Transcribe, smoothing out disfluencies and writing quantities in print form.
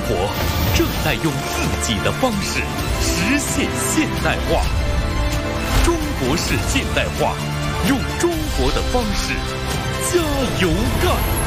国正在用自己的方式实现现代化。中国式现代化，用中国的方式加油干！